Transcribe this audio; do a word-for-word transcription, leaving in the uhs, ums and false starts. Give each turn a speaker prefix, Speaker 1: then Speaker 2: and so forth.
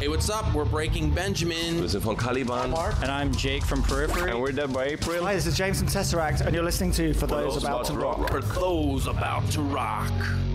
Speaker 1: Hey, what's up? We're Breaking Benjamin.
Speaker 2: Wir sind von Caliban.
Speaker 3: And I'm Jake from Periphery.
Speaker 2: And we're Dead by April.
Speaker 4: Hi, this is James from Tesseract, and you're listening to For Those About to Rock.
Speaker 1: For those about to rock.